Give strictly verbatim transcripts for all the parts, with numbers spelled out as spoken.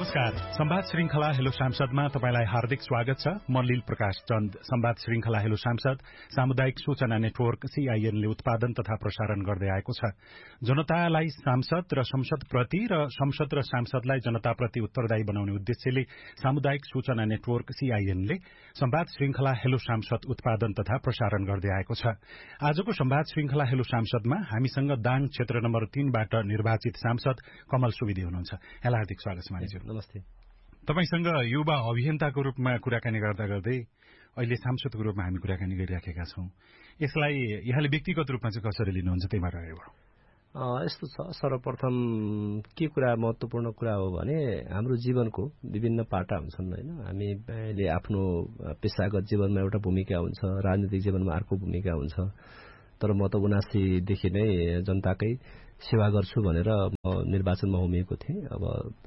नमस्कार। संवाद श्रृंखला हेलो सांसदमा तपाईलाई हार्दिक स्वागत छ। म लील प्रकाश चन्द। संवाद श्रृंखला हेलो सांसद सामुदायिक सूचना नेटवर्क सीआईएन ले उत्पादन तथा प्रसारण गर्दै आएको छ। जनतालाई सांसद र संसद प्रति र संसद र सांसदलाई जनताप्रति उत्तरदायी बनाउने उद्देश्यले सामुदायिक सूचना नेटवर्क सीआईएन ले संवाद श्रृंखला हेलो सांसद उत्पादन तथा प्रसारण गर्दै आएको छ। आजको संवाद श्रृंखला हेलो सांसदमा हामीसँग दाङ क्षेत्र नम्बर तीनबाट निर्वाचित सांसद कमल सुवेदी हुनुहुन्छ। यहाँलाई हार्दिक स्वागत छ। मानिज्यू नमस्ते। तपाईसँग युवा अभियन्ताको रूपमा कुराकानी गर्दा गर्दै अहिले सांसदको रूपमा हामी कुराकानी गरिराखेका छौं। यसलाई यहाँले व्यक्तिगत रूपमा चाहिँ कसरी लिनुहुन्छ त्यहीमा रहेको? यस्तो छ, सर्वप्रथम के कुरा महत्वपूर्ण कुरा हो भने हाम्रो जीवनको विभिन्न पाटा हुन्छन् हैन। हामीले आफ्नो पेशागत जीवनमा एउटा भूमिका हुन्छ, राजनीतिक जीवनमा अर्को भूमिका हुन्छ। तर म त उनासी देखि नै जनताकै सेवा गर्छु भनेर म निर्वाचनमा उभिएको थिएँ। अब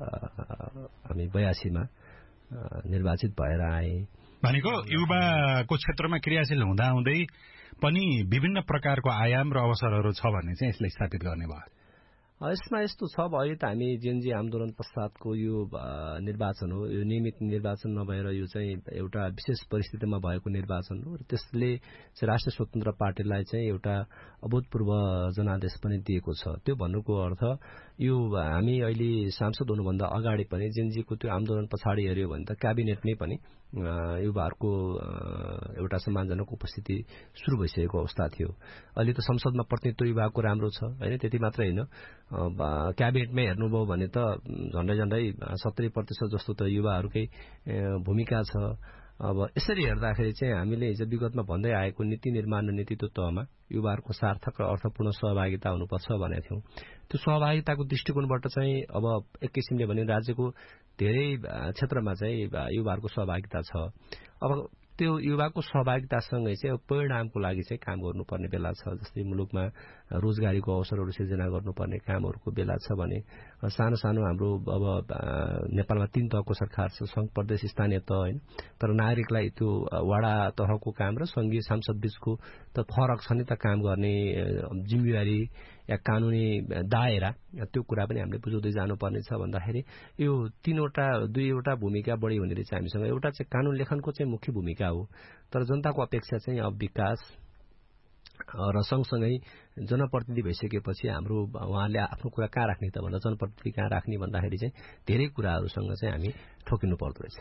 हामी बयासी मा निर्वाचित भएर आए। भनेको युवाको क्षेत्रमा क्रियाशील हुँदा हुँदै पनि विभिन्न प्रकारको आयाम र अवसरहरू छ भन्ने चाहिँ यसलाई स्थापित गर्ने भयो। यसमा यस्तो छ, अब अहिले त हामी जेनजी आन्दोलन पश्चातको यो निर्वाचन हो। यो नियमित निर्वाचन नभएर यो चाहिँ एउटा विशेष परिस्थितिमा भएको निर्वाचन हो र त्यसले राष्ट्रिय स्वतन्त्र पार्टीलाई चाहिँ एउटा अभूतपूर्व जनादेश पनि दिएको छ। त्यो भन्नुको अर्थ यो हामी अहिले सांसद हुनुभन्दा अगाडि पनि जेनजीको त्यो आन्दोलन पछाडि हेर्यो भने त क्याबिनेटमै पनि युवाहरूको एउटा सम्मानजनक उपस्थिति सुरु भइसकेको अवस्था थियो। अहिले त संसदमा प्रतिनिधित्व युवाको राम्रो छ हैन। त्यति मात्रै हैन, क्याबिनेटमै हेर्नुभयो भने त झन्डै झन्डै सत्तरी प्रतिशत जस्तो त युवाहरूकै भूमिका छ। अब यसरी हेर्दाखेरि चाहिँ हामीले हिजो विगतमा भन्दै आएको नीति निर्माण र नेतृत्व तहमा युवाहरूको सार्थक र अर्थपूर्ण सहभागिता हुनुपर्छ भनेका थियौं। त्यो सहभागिताको दृष्टिकोणबाट चाहिँ अब एक किसिमले भने राज्यको धेरै क्षेत्रमा चाहिँ युवाहरूको सहभागिता छ। अब त्यो युवाको सहभागितासँगै चाहिँ परिणामको लागि चाहिँ काम गर्नुपर्ने बेला छ। जस्तै मुलुकमा रोजगारीको अवसरहरू सिर्जना गर्नुपर्ने कामहरूको बेला छ भने सानो सानो हाम्रो अब नेपालमा तीन तहको सरकार छ, संघ प्रदेश स्थानीय तह हैन। तर नागरिकलाई त्यो वडा तहको काम र संघीय सांसद बीचको त फरक छ नि त। काम गर्ने जिम्मेवारी या कानूनी दायरा त्यो कुरा पनि हामीले बुझाउँदै जानुपर्ने छ भन्दाखेरि यो तीनवटा दुईवटा भूमिका बढी हुने रहेछ हामीसँग। एउटा चाहिँ कानून लेखनको चाहिँ मुख्य भूमिका हो, तर जनताको अपेक्षा चाहिँ अब विकास र सँगसँगै जनप्रतिनिधि भइसकेपछि हाम्रो उहाँले आफ्नो कुरा कहाँ राख्ने त भन्दा जनप्रतिनिधि कहाँ राख्ने भन्दाखेरि चाहिँ धेरै कुराहरूसँग चाहिँ हामी ठोकिनु पर्दो रहेछ।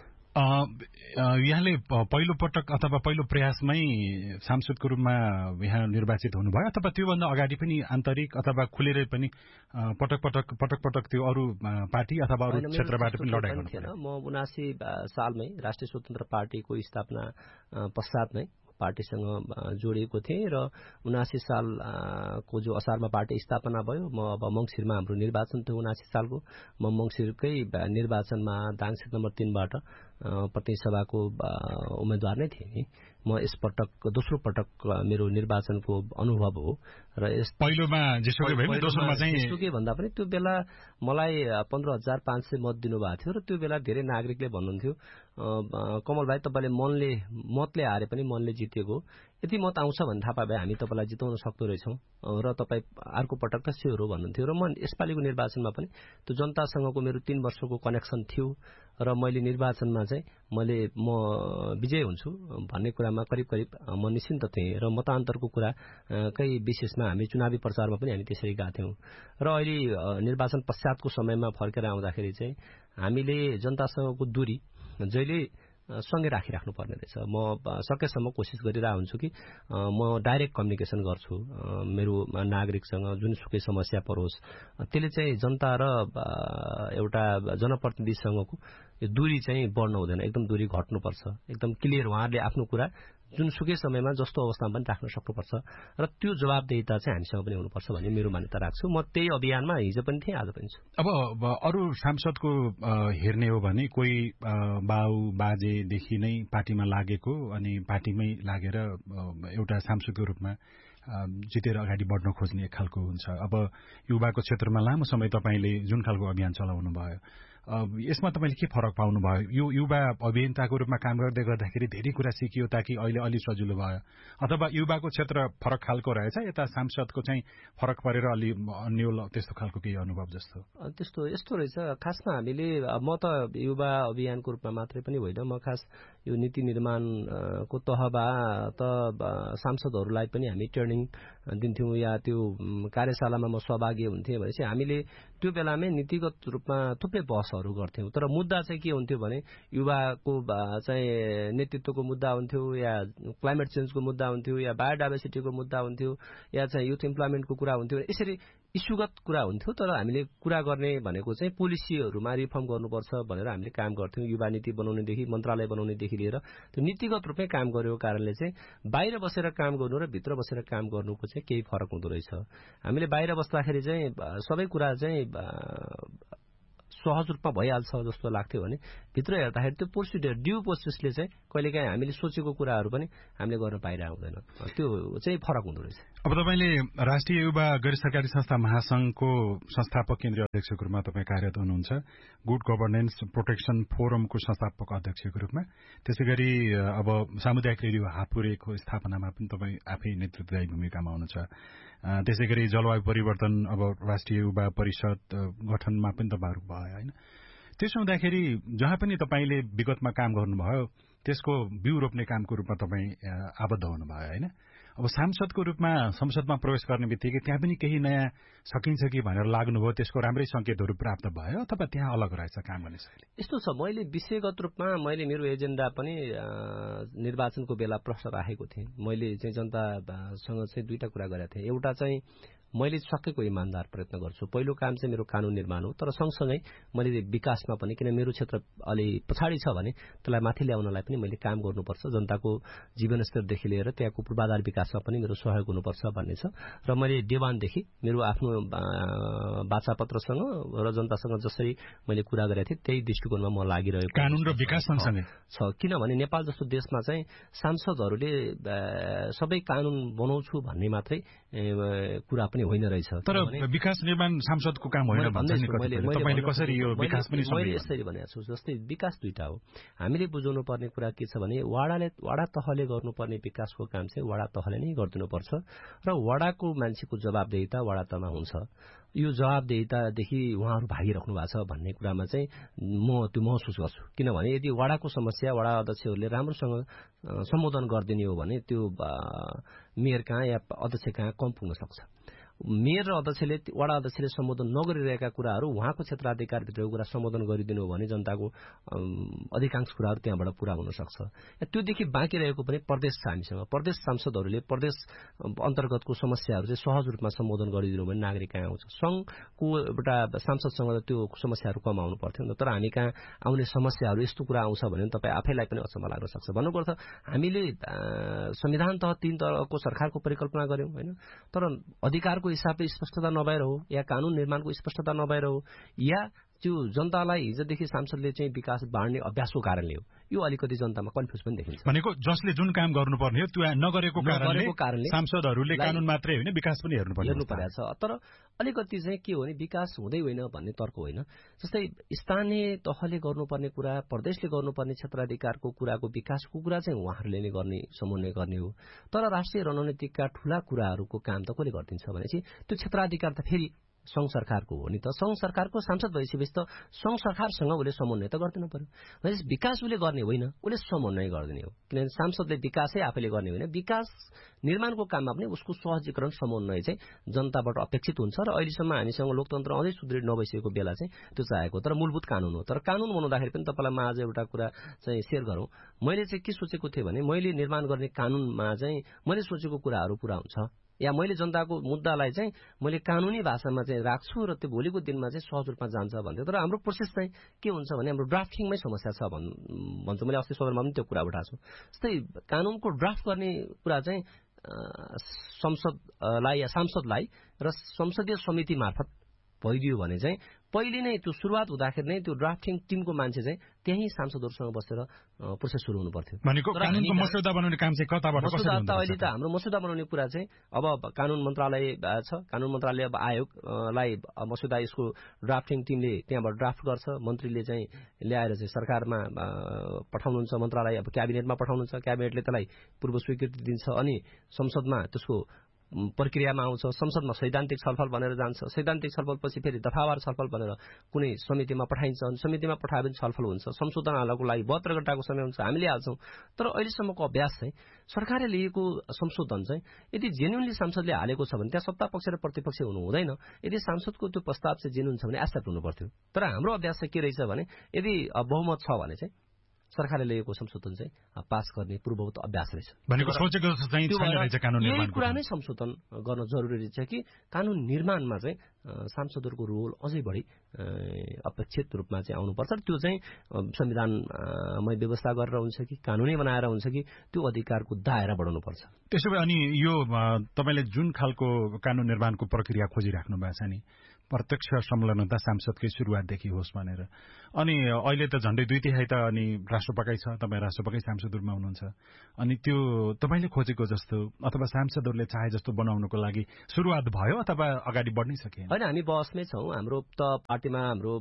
यहाँले पहिलो पटक अथवा पहिलो प्रयासमै सांसदको रूपमा यहाँ निर्वाचित हुनुभयो अथवा त्योभन्दा अगाडि पनि आन्तरिक अथवा खुलेरै पनि पटक पटक पटक पटक त्यो अरू पार्टी अथवा अरू क्षेत्रबाट पनि लडाई गर्नु थिएन? म उनासी सालमै राष्ट्रिय स्वतन्त्र पार्टीको स्थापना पश्चात नै पार्टीसँग जोडिएको थिएँ र उनासी सालको जो असारमा पार्टी स्थापना भयो, म अब मंसिरमा हाम्रो निर्वाचन थियो उनासी सालको। म मंसिरकै निर्वाचनमा दाङ क्षेत्र नम्बर तीनबाट प्रतिनिधि सभाको उम्मेद्वार नै थिएँ नि। म यस पटक दोस्रो पटक मेरो निर्वाचनको अनुभव हो र यस पहिलोमा जेसुकै भए पनि दोस्रोमा चाहिँ जेसुकै भन्दा पनि त्यो बेला मलाई पन्ध्र हजार पाँच सय मत दिनुभएको थियो र त्यो बेला धेरै नागरिकले भन्नुहुन्थ्यो कमल भाइ तपाईँले मनले मतले हारे पनि मनले जितेको, यति मत आउँछ भन्ने थाहा पाए हामी तपाईँलाई जिताउन सक्दो रहेछौँ र तपाईँ अर्को पटक त स्योर हो भन्नुहुन्थ्यो। र म यसपालिको निर्वाचनमा पनि त्यो जनतासँगको मेरो तीन वर्षको कनेक्सन थियो र मैले निर्वाचनमा चाहिँ मैले म विजय हुन्छु भन्ने कुरामा करिब करिब म निश्चिन्त थिएँ र मतान्तरको कुरा कै विशेषमा हामी चुनावी प्रचारमा पनि हामी त्यसरी गएको थियौँ। र अहिले निर्वाचन पश्चातको समयमा फर्केर आउँदाखेरि चाहिँ हामीले जनतासँगको दूरी जहिले सँगै राखिराख्नु पर्ने रहेछ। म सकेसम्म कोसिस गरिरहेको हुन्छु कि म डाइरेक्ट कम्युनिकेसन गर्छु मेरो नागरिकसँग, जुनसुकै समस्या परोस् त्यसले चाहिँ जनता र एउटा जनप्रतिनिधिसँगको यो दूरी चाहिँ बढ्न हुँदैन, एकदम दूरी घट्नुपर्छ। एकदम क्लियर उहाँहरूले आफ्नो कुरा जुनसुकै समयमा जस्तो अवस्थामा पनि राख्न सक्नुपर्छ र त्यो जवाबदेहिता चाहिँ हामीसँग पनि हुनुपर्छ भन्ने मेरो मान्यता राख्छु। म त्यही अभियानमा हिजो पनि थिएँ, आज पनि छु। अब अरू सांसदको हेर्ने हो भने कोही बाउ बाजेदेखि नै पार्टीमा लागेको अनि पार्टीमै लागेर एउटा सांसदको रूपमा जितेर अगाडि बढ्न खोज्ने एक खालको हुन्छ। अब युवाको क्षेत्रमा लामो समय तपाईले जुन खालको अभियान चलाउनु भयो यसमा तपाईँले के फरक पाउनुभयो? यो युवा अभियन्ताको रूपमा काम गर्दै गर्दाखेरि धेरै कुरा सिकियो ताकि अहिले अलि सजिलो भयो, अथवा युवाको क्षेत्र फरक खालको रहेछ, यता सांसदको चाहिँ फरक परेर अलि अन्यल त्यस्तो खालको केही अनुभव जस्तो? त्यस्तो यस्तो रहेछ। खासमा हामीले म त युवा अभियानको रूपमा मात्रै पनि होइन, म खास यो नीति निर्माणको तहबा त सांसदहरूलाई पनि हामी ट्रेनिङ दिन्थ्यौँ या त्यो कार्यशालामा म सहभागी हुन्थेँ भनेपछि हामीले त्यो बेलामै नीतिगत रूपमा थुप्रै बहसहरू गर्थ्यौँ। तर मुद्दा चाहिँ के हुन्थ्यो भने युवाको चाहिँ नेतृत्वको मुद्दा हुन्थ्यो, या क्लाइमेट चेन्जको मुद्दा हुन्थ्यो, या बायोडाइभर्सिटीको मुद्दा हुन्थ्यो, या चाहिँ युथ इम्प्लोइमेन्टको कुरा हुन्थ्यो। यसरी इस्युगत कुरा हुन्थ्यो। तर हामीले कुरा गर्ने भनेको चाहिँ पोलिसीहरूमा रिफर्म गर्नुपर्छ भनेर हामीले काम गर्थ्यौँ। युवा नीति बनाउनेदेखि मन्त्रालय बनाउनेदेखि लिएर त्यो नीतिगत रूपमै काम गरेको कारणले चाहिँ बाहिर बसेर काम गर्नु र भित्र बसेर काम गर्नुको चाहिँ केही फरक हुँदो रहेछ। हामीले बाहिर बस्दाखेरि चाहिँ सबै कुरा चाहिँ सहज रूपमा भइहाल्छ जस्तो लाग्थ्यो भने भित्र हेर्दाखेरि त्यो प्रोसिडियर ड्यू प्रोसेसले चाहिँ कहिलेकाहीँ हामीले सोचेको कुराहरू पनि हामीले गर्न पाइरहेको हुँदैन। त्यो चाहिँ फरक हुँदो रहेछ। अब तपाईँले राष्ट्रिय युवा गैर सरकारी संस्था महासंघको संस्थापक केन्द्रीय अध्यक्षको रूपमा तपाईँ कार्यरत हुनुहुन्छ, गुड गभर्नेन्स प्रोटेक्सन फोरमको संस्थापक अध्यक्षको रूपमा, त्यसै गरी अब सामुदायिक रेडियो हापुरेको स्थापनामा पनि तपाईँ आफै नेतृत्वदायी भूमिकामा हुनुहुन्छ। त्यसै गरी जलवायु परिवर्तन अब राष्ट्रिय युवा परिषद गठनमा पनि तपाईँहरू भयो होइन? त्यसो हुँदाखेरि जहाँ पनि तपाईँले विगतमा काम गर्नुभयो त्यसको बिउ रोप्ने कामको रूपमा तपाईँ आबद्ध हुनुभयो होइन? अब सांसदको रूपमा संसदमा प्रवेश गर्ने बित्तिकै त्यहाँ पनि केही नयाँ सकिन्छ कि भनेर लाग्नुभयो, त्यसको राम्रै संकेतहरू प्राप्त भयो अथवा त्यहाँ अलग रहेछ काम गर्ने शैली? यस्तो छ, मैले विषयगत रूपमा मैले मेरो एजेन्डा पनि निर्वाचनको बेला प्रश्न राखेको थिएँ। मैले चाहिँ जनतासँग चाहिँ दुईटा कुरा गरेका थिएँ। एउटा चाहिँ मैले सकेको इमान्दार प्रयत्न गर्छु। पहिलो काम चाहिँ मेरो कानून निर्माण हो, तर सँगसँगै मैले विकासमा पनि, किन मेरो क्षेत्र अलि पछाडि छ भने त्यसलाई माथि ल्याउनलाई पनि मैले काम गर्नुपर्छ। जनताको जीवनस्तरदेखि लिएर त्यहाँको पूर्वाधार विकासमा पनि मेरो सहयोग हुनुपर्छ भन्ने छ। र मैले देवानदेखि मेरो आफ्नो वाचापत्रसँग र जनतासँग जसरी मैले कुरा गरेको थिएँ त्यही दृष्टिकोणमा म लागिरहेको कानून र विकास सँगसँगै छ। किनभने नेपाल जस्तो देशमा चाहिँ सांसदहरूले सबै कानून बनाउँछु भन्ने मात्रै कुरा पनि होइन रहेछ। तर विकास निर्माण सांसदको काम होइन भन्छ नि कतिपयले। तपाईले कसरी यो विकास पनि सम्झिनु? मैले यसरी भनेको छु, जस्तै विकास दुईटा हो। हामीले बुझाउनु पर्ने कुरा के छ भने वडाले वडा तहले गर्नुपर्ने विकासको काम चाहिँ वडा तहले नै गरिदिनुपर्छ र वडाको मान्छेको जवाबदेहिता वडा तहमा हुन्छ। यो जवाबदेहितादेखि उहाँहरू भागिराख्नु भएको छ भन्ने कुरामा चाहिँ म त्यो महसुस गर्छु। किनभने यदि वडाको समस्या वडा अध्यक्षहरूले राम्रोसँग सम्बोधन गरिदिने हो भने त्यो मेयर कहाँ या अध्यक्ष कहाँ कम पुग्न सक्छ। मेयर र अध्यक्षले वडा अध्यक्षले सम्बोधन नगरिरहेका कुराहरू उहाँको क्षेत्राधिकारभित्रको कुरा सम्बोधन गरिदिनु हो भने जनताको अधिकांश कुराहरू त्यहाँबाट पूरा हुन सक्छ। त्योदेखि बाँकी रहेको पनि प्रदेश छ हामीसँग। प्रदेश सांसदहरूले प्रदेश अन्तर्गतको समस्याहरू चाहिँ सहज रूपमा सम्बोधन गरिदिनु भने नागरिक कहाँ आउँछ। संघको एउटा सांसदसँग त्यो समस्याहरू कम आउनु पर्थ्यो नि त। तर हामी कहाँ आउने समस्याहरू यस्तो कुरा आउँछ भने तपाईँ आफैलाई पनि अचम्म लाग्न सक्छ। भन्नुपर्छ हामीले संविधान तह तीन तहको सरकारको परिकल्पना गर्यौं होइन, तर अधिकारको हिसाबले स्पष्टता नभएर हो या कानून निर्माणको स्पष्टता नभएर हो या त्यो जनतालाई हिजोदेखि सांसदले चाहिँ विकास बाँड्ने अभ्यासको कारणले हो। यो अलिकति जनतामा कन्फ्युज पनि देखिन्छ। भनेको जसले जुन काम गर्नुपर्ने हो त्यो नगरेको कारणले सांसदहरूले कानून मात्रै होइन विकास पनि हेर्नु पर्छ हेर्नु परेको छ। तर अलिकति चाहिँ के हो भने विकास हुँदै होइन भन्ने तर्क होइन। जस्तै स्थानीय तहले गर्नुपर्ने कुरा, प्रदेशले गर्नुपर्ने क्षेत्राधिकारको कुराको विकासको कुरा चाहिँ उहाँहरूले नै गर्ने समन्वय गर्ने हो। तर राष्ट्रिय रणनीतिका ठूला कुराहरूको काम त कसले गरिदिन्छ भनेपछि त्यो क्षेत्राधिकार त फेरि संघ सरकारको हो नि त। संघ सरकारको सांसद भइसकेपछि त संघ सरकारसँग उसले समन्वय त गर्दैन पर्यो। भनेपछि विकास उसले गर्ने होइन, उसले समन्वय गरिदिने हो। किनभने सांसदले विकासै आफैले गर्ने होइन, विकास निर्माणको काममा पनि उसको सहजीकरण समन्वय चाहिँ जनताबाट अपेक्षित हुन्छ। र अहिलेसम्म हामीसँग लोकतन्त्र अझै सुदृढ नभइसकेको बेला चाहिँ त्यो चाहेको। तर मूलभूत कानून हो। तर कानून बनाउँदाखेरि पनि तपाईँलाई म आज एउटा कुरा चाहिँ सेयर गरौँ। मैले चाहिँ के सोचेको थिएँ भने मैले निर्माण गर्ने कानूनमा चाहिँ मैले सोचेको कुराहरू पूरा हुन्छ या मैले जनताको मुद्दालाई चाहिँ मैले कानूनी भाषामा चाहिँ राख्छु र त्यो भोलिको दिनमा चाहिँ सहज रूपमा जान्छ भन्थ्यो। तर हाम्रो प्रोसेस चाहिँ के हुन्छ भने हाम्रो ड्राफ्टिङमै समस्या छ भन्छु। मैले अस्ति सदनमा पनि त्यो कुरा उठाएको छु। जस्तै कानूनको ड्राफ्ट गर्ने कुरा चाहिँ संसदलाई या सांसदलाई र संसदीय समिति मार्फत भइदियो भने चाहिँ पहिले नै त्यो सुरुवात हुँदाखेरि नै त्यो ड्राफ्टिङ टिमको मान्छे चाहिँ त्यही सांसदहरूसँग बसेर प्रोसेस सुरु हुनु पर्थ्यो। भनेको कानुनको मस्यौदा बनाउने काम चाहिँ कताबाट कसरी हुन्छ? अहिले त हाम्रो मस्यौदा बनाउने कुरा चाहिँ अब कानुन मन्त्रालय छ, कानुन मन्त्रालय अब आयोगलाई मस्यौदा यसको ड्राफ्टिङ टिमले त्यहाँबाट ड्राफ्ट गर्छ, मन्त्रीले चाहिँ ल्याएर चाहिँ सरकारमा पठाउनुहुन्छ, मन्त्रालय अब क्याबिनेटमा पठाउनुहुन्छ, क्याबिनेटले त्यसलाई पूर्व स्वीकृति दिन्छ, अनि संसदमा त्यसको प्रक्रियामा आउँछ, संसदमा सैद्धान्तिक छलफल भनेर जान्छ, सैद्धान्तिक छलफलपछि फेरि दफावार छलफल भनेर कुनै समितिमा पठाइन्छ, अनि समितिमा पठायो भने छलफल हुन्छ, संशोधनहरूको लागि बहत्तर घण्टाको समय हुन्छ, हामीले हाल्छौँ। तर अहिलेसम्मको अभ्यास चाहिँ सरकारले लिएको संशोधन चाहिँ यदि जेन्युनली सांसदले हालेको छ भने त्यहाँ सत्ता पक्ष र प्रतिपक्ष हुनु हुँदैन। यदि सांसदको त्यो प्रस्ताव चाहिँ जेन्युन छ भने एक्सेप्ट हुनु पर्थ्यो। तर हाम्रो अभ्यास चाहिँ के रहेछ भने यदि बहुमत छ भने चाहिँ सरकारले लिएको संशोधन चाहिँ पास गर्ने पूर्ववत अभ्यास रहेछ। भनेको सोचेको चाहिँ छैन रहेछ कानुन निर्माण। यही कुरा नै संशोधन गर्न जरुरी रहेछ कि कानुन निर्माणमा चाहिँ सांसदहरूको रोल अझै बढी अपेक्षित रूपमा चाहिँ आउनुपर्छ। त्यो चाहिँ संविधानमै व्यवस्था गरेर हुन्छ कि कानुनै बनाएर हुन्छ कि त्यो अधिकारको दायरा बढाउनुपर्छ। त्यसो भए अनि यो तपाईले जुन खालको कानुन निर्माणको प्रक्रिया खोजिराख्नु भएको छ नि, प्रत्यक्ष संलग्नता सांसदकै सुरुवातदेखि होस् भनेर, अनि अहिले त झण्डै दुई तिहाई त अनि राष्ट्रपति छ, तपाईँ राष्ट्रपति सांसदहरूमा हुनुहुन्छ, अनि त्यो तपाईँले खोजेको जस्तो अथवा सांसदहरूले चाहे जस्तो बनाउनको लागि सुरुवात भयो अथवा अगाडि बढ्नै सकेन? होइन, हामी बहसमै छौँ। हाम्रो त पार्टीमा हाम्रो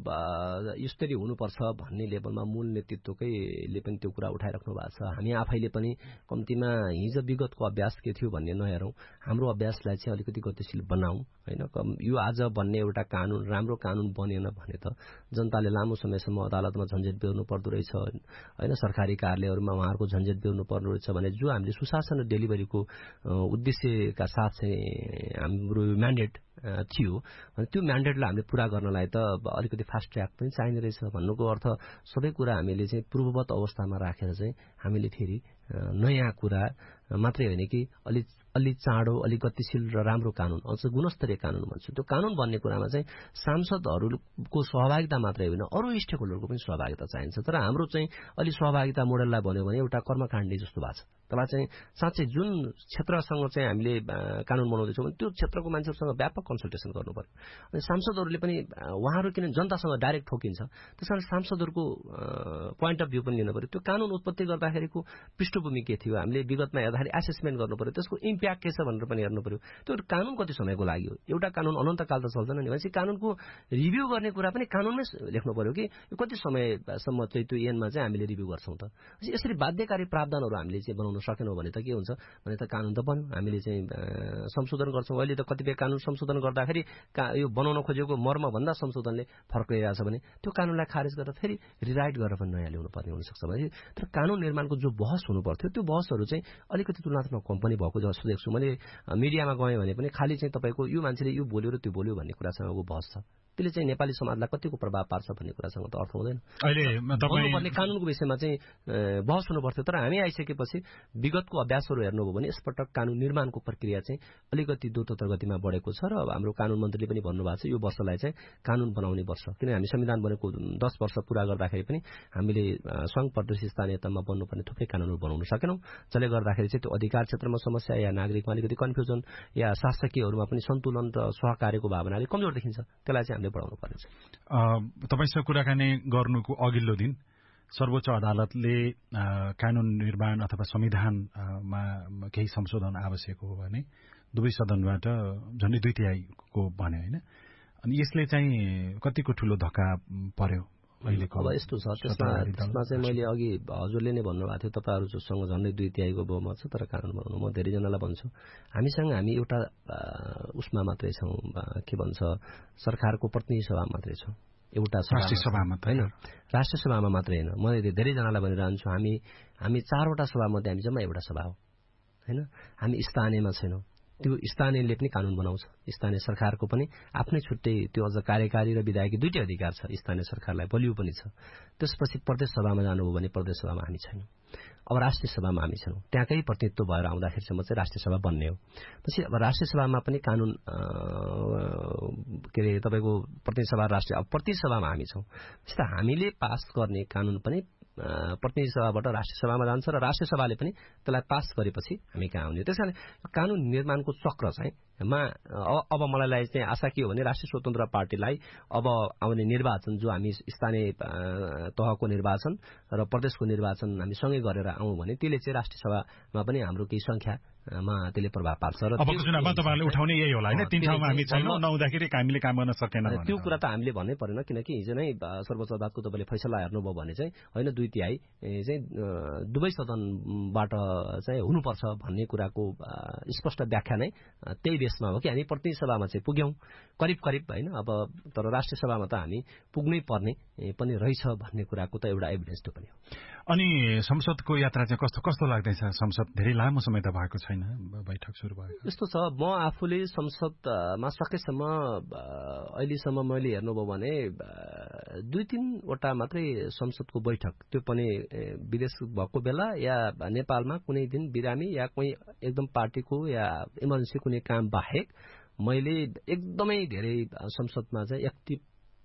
यसरी हुनुपर्छ भन्ने लेभलमा मूल नेतृत्वकैले पनि त्यो कुरा उठाइराख्नु भएको छ। हामी आफैले पनि कम्तीमा हिजो विगतको अभ्यास के थियो भन्ने नहेरौँ, हाम्रो अभ्यासलाई चाहिँ अलिकति गतिशील बनाऊ होइन। यो आज बन्ने एउटा कानुन राम्रो कानुन बनेन भने त जनताले लामो समयसम्म अदालतमा झन्झट बेहोर्नु पर्दो रहेछ होइन, सरकारी कार्यालयहरूमा उहाँहरूको झन्झट बेहोर्नु पर्दो रहेछ भने जो हामीले सुशासन र डेलिभरीको उद्देश्यका साथ चाहिँ हाम्रो म्यान्डेट थियो अनि त्यो म्यान्डेटलाई हामीले पूरा गर्नलाई त अलिकति फास्ट ट्र्याक पनि चाहिने रहेछ। भन्नुको अर्थ सबै कुरा हामीले चाहिँ पूर्ववत अवस्थामा राखेर चाहिँ हामीले फेरि नयाँ कुरा मात्रै होइन कि अलिक अलि चाँडो अलि गतिशील र राम्रो कानुन अझ गुणस्तरीय कानुन भन्छ। त्यो कानुन बन्ने कुरामा चाहिँ सांसदहरूको सहभागिता मात्रै होइन, अरू स्टेक होल्डरको पनि सहभागिता चाहिन्छ। तर हाम्रो चाहिँ अलि सहभागिता मोडललाई भन्यो भने एउटा कर्मकाण्डी जस्तो भएको छ। त्यसलाई चाहिँ साँच्चै जुन क्षेत्रसँग चाहिँ हामीले कानुन बनाउँदैछौँ त्यो क्षेत्रको मान्छेहरूसँग व्यापक कन्सल्टेसन गर्नु पर्यो। अनि सांसदहरूले पनि उहाँहरू किन जनतासँग डाइरेक्ट ठोकिन्छ, त्यस कारण सांसदहरूको पोइन्ट अफ भ्यू पनि लिनु पर्यो। त्यो कानुन उत्पत्ति गर्दाखेरिको पृष्ठभूमि के थियो, हामीले विगतमा हेर्दाखेरि एसेसमेन्ट गर्नु पर्यो, त्यसको इम्प्याक्ट के छ भनेर पनि हेर्नु पर्यो। त्यो कानुन कति समयको लागि हो, एउटा कानुन अनन्तकाल त चल्दैन नि। भनेपछि कानुनको रिभ्यू गर्ने कुरा पनि कानुनमै लेख्नु पर्यो कि कति समयसम्म चाहिँ त्यो एनमा चाहिँ हामीले रिभ्यू गर्छौँ त। यसरी बाध्यकारी प्रावधानहरू हामीले चाहिँ बनाउन सकेनौँ भने त के हुन्छ भने त कानुन त बन्यो, हामीले चाहिँ संशोधन गर्छौँ। अहिले त कतिपय कानुन संशोधन गर्दाखेरि यो बनाउन खोजेको मर्मभन्दा संशोधनले फरक रहेछ भने त्यो कानुनलाई खारेज गरेर फेरि रिराइट गरेर पनि नयाँ ल्याउनु पर्ने हुनसक्छ। भने तर कानुन निर्माणको जो बहस हुनु पर्थ्यो त्यो बहसहरू चाहिँ अलिकति तुलनात्मक कम पनि भएको जस्तो देख्छु। मैले मिडियामा गएँ भने पनि खालि चाहिँ तपाईँको यो मान्छेले यो बोल्यो र त्यो बोल्यो भन्ने कुरासँगको बहस छ, त्यसले चाहिँ नेपाली समाजलाई कतिको प्रभाव पार्छ भन्ने कुरासँग त अर्थ हुँदैन। अहिले भन्नुपर्ने कानुनको विषयमा चाहिँ बहस हुनु पर्थ्यो। तर हामी आइसकेपछि विगतको अभ्यासहरू हेर्नुभयो भने यसपटक कानुन निर्माणको प्रक्रिया चाहिँ अलिकति द्रुततर गतिमा बढेको छ र हाम्रो कानुन मन्त्रीले पनि भन्नुभएको छ यो वर्षलाई चाहिँ कानुन बनाउने वर्ष, किनभने हामी संविधान बनेको दस वर्ष पूरा गर्दाखेरि पनि हामीले सङ्घ प्रदेश स्थानीय तहमा बन्नुपर्ने थुप्रै कानुनहरू बनाउन सकेनौँ, जसले गर्दाखेरि चाहिँ त्यो अधिकार क्षेत्रमा समस्या या नागरिकमा अलिकति कन्फ्युजन या शासकीयहरूमा पनि सन्तुलन र सहकार्यको भावना अलिक कमजोर देखिन्छ, त्यसलाई चाहिँ हामीले बढाउनु पर्नेछ। तपाईसँग कुराकानी गर्नुको अघिल्लो दिन सर्वोच्च अदालतले कानुन निर्माण अथवा संविधानमा केही संशोधन आवश्यक हो भने दुवै सदनबाट झन्डै दुई तिहाईको भन्यो होइन। अनि यसले चाहिँ कतिको ठुलो धक्का पर्यो अहिलेको? अब यस्तो छ, त्यसमा त्यसमा चाहिँ मैले अघि हजुरले नै भन्नुभएको थियो तपाईँहरू जोसँग झन्डै दुई तिहाईको बहुमत छ तर कानुन बनाउनु, म धेरैजनालाई भन्छु हामीसँग हामी एउटा उसमा मात्रै छौँ, के भन्छ सरकारको प्रतिनिधि सभा मात्रै छौँ, एउटा राष्ट्रिय सभामा होइन, राष्ट्रिय सभामा मात्रै होइन। म धेरैजनालाई भनिरहन्छु हामी हामी चारवटा सभामध्ये हामी जम्मा एउटा सभा हो होइन। हामी स्थानीयमा छैनौँ, त्यो स्थानीयले पनि कानुन बनाउँछ, स्थानीय सरकारको पनि आफ्नै छुट्टै त्यो अझ कार्यकारी र विधायकी दुईटै अधिकार छ, स्थानीय सरकारलाई बलियो पनि छ। त्यसपछि प्रदेश सभामा जानुभयो भने प्रदेश सभामा हामी छैनौँ, अब राष्ट्रिय सभामा हामी छौँ, त्यहाँकै प्रतिनिधित्व भएर आउँदाखेरिसम्म चाहिँ राष्ट्रिय सभा बन्ने हो। पछि अब राष्ट्रिय सभामा पनि कानुन के अरे तपाईँको प्रतिनिधि सभा राष्ट्रिय अब प्रतिनिधि सभामा हामी छौँ, त्यस्तो हामीले पास गर्ने कानुन पनि प्रतिनिधि सभाबाट राष्ट्रिय सभामा जान्छ र राष्ट्रिय सभाले पनि त्यसलाई पास गरेपछि हामी कहाँ आउने। त्यस कारण कानुन निर्माणको चक्र चाहिँ मा अब मलाई चाहिँ आशा के हो भने राष्ट्रिय स्वतन्त्र पार्टीलाई अब आउने निर्वाचन जो हामी स्थानीय तहको निर्वाचन र प्रदेशको निर्वाचन हामी सँगै गरेर आउँ भने त्यसले चाहिँ राष्ट्रिय सभामा पनि हाम्रो केही संख्या मा त्यसले प्रभाव पार्छ र अबको चुनावमा तपाईहरुले उठाउने यही होला हैन तीन ठाउँमा हामी छैनौं नहुँदाखेरि हामीले काम गर्न सकेन भने त्यो कुरा त हामीले भन्नै परेन किनकि हिजो नै सर्वोच्च अदालतको तपाईले फैसला हेर्नुभयो भने चाहिँ हैन दुई तिहाई चाहिँ दुवै सदनबाट चाहिँ हुनुपर्छ भन्ने कुराको स्पष्ट व्याख्या नै त्यही बेसमा हो कि हामी प्रतिनिधि सभामा चाहिँ पुग्यौं करिब करिब हैन अब तर राष्ट्रिय सभामा त हामी पुग्नै पर्ने पनि रहेछ भन्ने कुराको त एउटा एभिडेन्स त्यो पनि हो। अनि संसदको यात्रा चाहिँ कस्तो कस्तो लाग्दैछ? संसद धेरै लामो समय त भएको छैन, बैठक सुरु भएको यस्तो छ। म आफूले संसदमा सकेसम्म अहिलेसम्म मैले हेर्नुभयो भने दुई तीनवटा मात्रै संसदको बैठक, त्यो पनि विदेश भएको बेला या नेपालमा कुनै दिन बिरामी या कुनै एकदम पार्टीको या इमर्जेन्सी कुनै काम बाहेक मैले एकदमै धेरै संसदमा चाहिँ एक्टिभ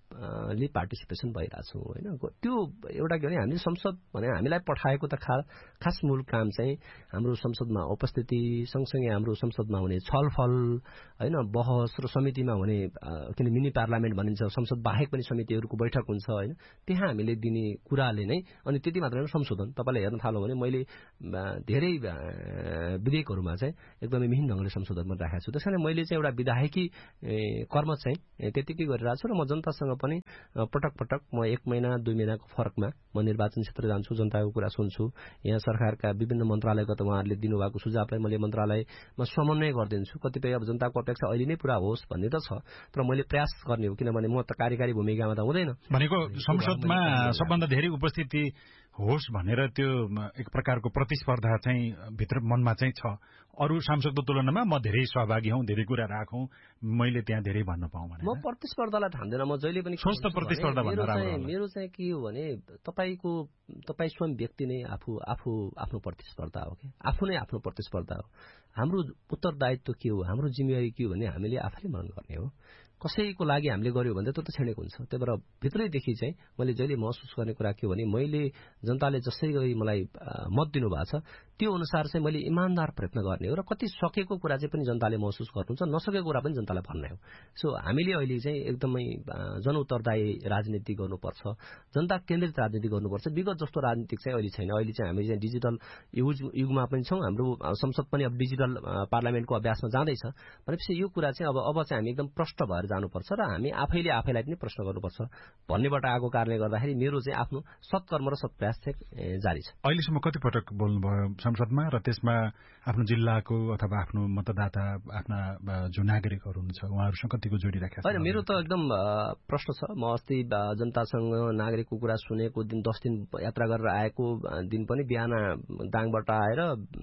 ले पार्टिसिपेसन भइरहेको छु हैन। त्यो एउटा के भने हामीले संसद भने हामीलाई पठाएको त खास मूल काम चाहिँ हाम्रो संसदमा उपस्थिति सँगसँगै हाम्रो संसदमा हुने छलफल हैन, बहस र समितिमा हुने किन मिनी पार्लियामेन्ट भनिन्छ, संसद बाहेक पनि समितिहरूको बैठक हुन्छ हैन, त्यहाँ हामीले दिने कुराले नै। अनि त्यति मात्र हैन, संशोधन तपाईले हेर्न थाल्यो भने मैले धेरै विधेयकहरुमा चाहिँ एकदमै मिहिन ढंगले संशोधन पनि राखेको छु। त्यसैले मैले चाहिँ एउटा विधायकी कर्म चाहिँ त्यतिकै गरिरहेको छु र म जनतासँग पनि पटक पटक म एक महिना दुई महिनाको फरकमा म निर्वाचन क्षेत्र जान्छु, जनताको कुरा सुन्छु। यहाँ सरकारका विभिन्न मन्त्रालयगत उहाँहरूले दिनुभएको सुझावलाई मैले मन्त्रालयमा समन्वय गरिदिन्छु। कतिपय अब जनताको अपेक्षा अहिले नै पूरा होस् भन्ने त छ, तर मैले प्रयास गर्ने हो किनभने म त कार्यकारी भूमिकामा त हुँदैन। भनेको संसदमा सबभन्दा धेरै उपस्थिति होस् भनेर त्यो एक प्रकारको प्रतिस्पर्धा चाहिँ भित्र मनमा चाहिँ छ। अरू सांसदको तुलनामा म धेरै सहभागी हौं, धेरै कुरा राखौं, मैले त्यहाँ धेरै भन्न पाऊँ भने म प्रतिस्पर्धालाई ठान्दैन। म जहिले पनि स्वस्थ प्रतिस्पर्धा भन्न राम्रो। मेरो चाहिँ के हो भने तपाईको तपाई स्वयं व्यक्ति नै आफू आफू आफ्नो प्रतिस्पर्धा हो के, आफू नै आफ्नो प्रतिस्पर्धा हो। हाम्रो उत्तरदायित्व के हो, हाम्रो जिम्मेवारी के हो भने हामीले आफैले मनन गर्ने हो। कसैको लागि हामीले गर्यो भने त त्यो त छेडेको हुन्छ। त्यही भएर भित्रैदेखि चाहिँ मैले जहिले महसुस गर्ने कुरा के हो भने मैले जनताले जसै गरी मलाई मत दिनु भएको छ त्यो अनुसार चाहिँ मैले इमानदार प्रयत्न गर्ने हो र कति सकेको कुरा चाहिँ पनि जनताले महसुस गर्नुहुन्छ, नसकेको कुरा पनि जनतालाई भन्ने हो। सो हामीले अहिले चाहिँ एकदमै जनउत्तरदायी राजनीति गर्नुपर्छ, जनता केन्द्रित राजनीति गर्नुपर्छ। विगत जस्तो राजनीतिक चाहिँ अहिले छैन। अहिले चाहिँ हामी चाहिँ डिजिटल युग युगमा पनि छौं, हाम्रो संसद पनि अब डिजिटल पार्लियामेन्टको अभ्यासमा जाँदैछ भनेपछि यो कुरा चाहिँ अब अब चाहिँ हामी एकदम प्रष्ट भएर जानुपर्छ र हामी आफैले आफैलाई पनि प्रश्न गर्नुपर्छ भन्नेबाट आएको कारणले गर्दाखेरि मेरो चाहिँ आफ्नो सत्कर्म र सत्प्रयास चाहिँ जारी छ। अहिलेसम्म कति पटक बोल्नुभयो संसदमा र त्यसमा आफ्नो जिल्लाको अथवा आफ्नो मतदाता आफ्ना जो नागरिकहरू हुनुहुन्छ उहाँहरूसँग कतिको जोडिराखेको छ? हैन, मेरो त एकदम प्रश्न छ। म अस्ति जनतासँग नागरिकको कुरा सुनेको दिन दस दिन यात्रा गरेर आएको दिन पनि बिहान दाङबाट आएर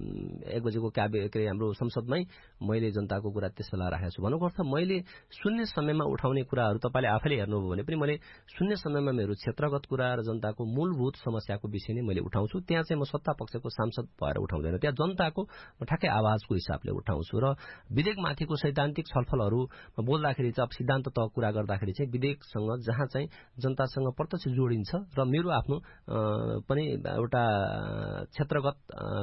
एक बजेको क्याबिनेट के हाम्रो संसदमै मैले जनताको कुरा त्यसबेला राखेको छु। भन्नुको अर्थ मैले शून्य समयमा उठाउने कुराहरू तपाईले आफैले हेर्नुभयो भने पनि मैले शून्य समयमा मेरो क्षेत्रगत कुरा र जनताको मूलभूत समस्याको विषय नै मैले उठाउँछु। त्यहाँ चाहिँ म सत्ता पक्षको सांसद भएर उठाउँदैन, त्यहाँ जनताको ठ्याक्कै आवाजको हिसाबले उठाउँछु। र विधेयकमाथिको सैद्धान्तिक छलफलहरू बोल्दाखेरि चाहिँ अब सिद्धान्त तह कुरा गर्दाखेरि चाहिँ विधेयकसँग जहाँ चाहिँ जनतासँग प्रत्यक्ष जोडिन्छ र मेरो आफ्नो पनि एउटा क्षेत्रगत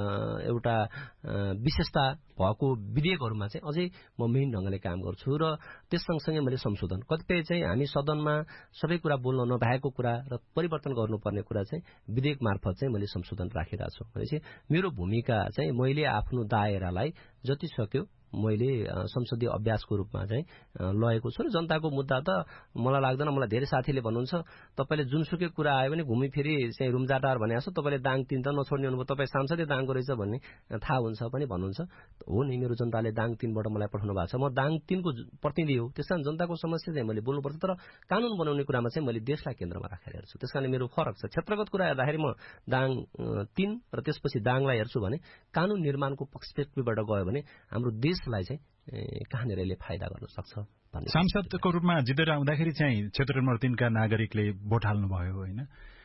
एउटा विशेषता भएको विधेयकहरूमा चाहिँ अझै म मिहिन ढंगले काम गर्छु र त्यस सँगसँगै मैले संशोधन कतिपय चाहिँ हामी सदनमा सबै कुरा बोल्न नभएको कुरा र परिवर्तन गर्नुपर्ने कुरा चाहिँ विधेयक मार्फत चाहिँ मैले संशोधन राखिरहेको छु। भनेपछि मेरो भूमिका चाहिँ मैले आफ्नो दायरालाई जति सक्यो मैले संसदीय अभ्यासको रूपमा चाहिँ लगेको छु र जनताको मुद्दा त मलाई लाग्दैन। मलाई धेरै साथीले भन्नुहुन्छ तपाईले जुनसुकै कुरा आयो भने घुमिफिरी चाहिँ रुमजाटार भने जस्तो तपाईले दाङ तीन त नछोड्ने हुनुभयो, तपाई सांसदै दाङको रहेछ भन्ने थाहा हुन्छ पनि भन्नुहुन्छ। हो नि, मेरो जनताले दाङ तीनबाट मलाई पठाउनु भएको छ, म दाङ तीनको प्रतिनिधि हो। त्यसकारण जनताको समस्या चाहिँ मैले बोल्नुपर्छ, तर कानून बनाउने कुरामा चाहिँ मैले देशलाई केन्द्रमा राखेर हेर्छु। त्यसकारण मेरो फरक छ। क्षेत्रगत कुरा हेर्दाखेरि म दाङ तीन र त्यसपछि दाङलाई हेर्छु भने कानून निर्माणको पर्सपेक्टिभबाट गयो भने हाम्रो देश लाई चाहिँ कहाँनिर यसले फाइदा गर्न सक्छ भन्ने। सांसदको रूपमा जितेर आउँदाखेरि चाहिँ क्षेत्र नम्बर तीन का नागरिकले भोट हाल्नुभयो होइन?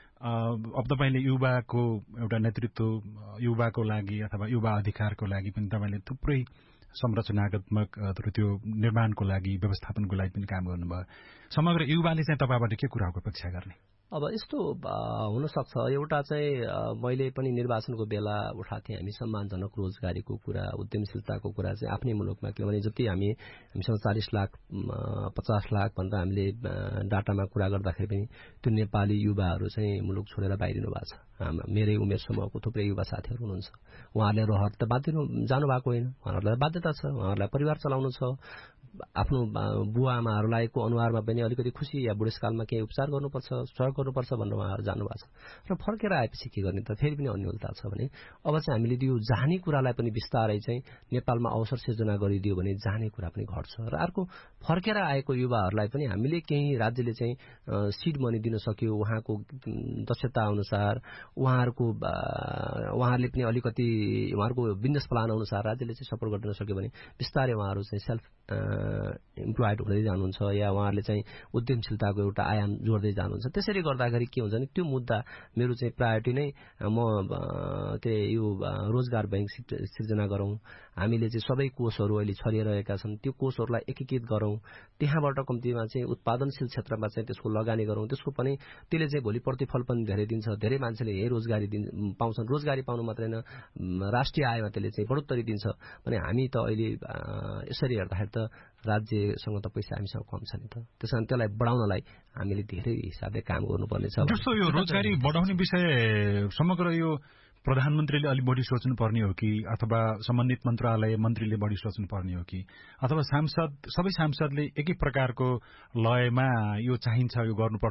अब तपाईले युवाको एउटा नेतृत्व, युवाको लागि अथवा युवा अधिकारको लागि पनि तपाईले थुप्रै संरचनात्मक त्यो निर्माणको लागि व्यवस्थापनको लागि पनि काम गर्नुभयो। समग्र युवाले चाहिँ तपाईँबाट के कुराको अपेक्षा गर्ने? अब यस्तो हुन सक्छ, एउटा चाहिँ मैले पनि निर्वाचनको बेला उठाएको थिएँ, हामी सम्मानजनक रोजगारीको कुरा, उद्यमशीलताको कुरा चाहिँ आफ्नै मुलुकमा, किनभने जति हामी हामीसँग चालिस लाख पचास लाख भनेर हामीले डाटामा कुरा गर्दाखेरि पनि त्यो नेपाली युवाहरू चाहिँ मुलुक छोडेर बाहिरिनु भएको छ। मेरै उमेर समूहको थुप्रै युवा साथीहरू हुनुहुन्छ, उहाँहरूले रहर त बाध्य जानुभएको होइन, उहाँहरूलाई बाध्यता छ, उहाँहरूलाई परिवार चलाउनु छ, आफ्नो बुवा आमाहरूलाईको अनुहारमा पनि अलिकति खुसी या बुढेसकालमा केही उपचार गर्नुपर्छ, सहयोग गर्नुपर्छ भनेर उहाँहरू जानुभएको छ। र फर्केर आएपछि के गर्ने त, फेरि पनि अन्यलता छ भने अब चाहिँ हामीले यो जाने कुरालाई पनि बिस्तारै चाहिँ नेपालमा अवसर सिर्जना गरिदियो भने जाने कुरा पनि घट्छ। र अर्को, फर्केर आएको युवाहरूलाई पनि हामीले केही राज्यले चाहिँ सिड मनी दिन सक्यो, उहाँको दक्षता अनुसार, उहाँहरूको उहाँहरूले पनि अलिकति उहाँहरूको बिजनेस प्लान अनुसार राज्यले चाहिँ सपोर्ट गरिदिन सक्यो भने बिस्तारै उहाँहरू चाहिँ सेल्फ इम्प्लोइड हुँदै जानुहुन्छ या उहाँहरूले चाहिँ उद्यमशीलताको एउटा आयाम जोड्दै जानुहुन्छ। त्यसरी गर्दाखेरि के हुन्छ भने त्यो मुद्दा मेरो चाहिँ प्रायोरिटी नै म त्यही यो रोजगार बैंक सिर्जना गरौँ, हामीले चाहिँ सबै कोषहरू अहिले छरिरहेका छन्, त्यो कोषहरूलाई एकीकृत गरौँ, त्यहाँबाट कम्तीमा चाहिँ उत्पादनशील क्षेत्रमा चाहिँ त्यसको लगानी गरौँ, त्यसको पनि त्यसले चाहिँ भोलि प्रतिफल पनि धेरै दिन्छ, धेरै मान्छेले यही रोजगारी दिन पाउँछन्, रोजगारी पाउनु मात्रै होइन राष्ट्रिय आयमा त्यसले चाहिँ बढोत्तरी दिन्छ भने हामी त अहिले यसरी हेर्दाखेरि त राज्यसँग त पैसा हामीसँग कम छ नि त, त्यस कारण त्यसलाई बढाउनलाई हामीले धेरै हिसाबले काम गर्नुपर्ने छ। जस्तो यो रोजगारी बढाउने विषय समग्र यो प्रधानमन्त्रीले अलि बढी सोच्नु पर्ने हो कि अथवा सम्बन्धित मन्त्रालय मन्त्रीले बढी सोच्नु पर्ने हो कि अथवा सांसद सबै सांसदले एकै प्रकारको लयमा यो चाहिन्छ यो गर्नुपर्छ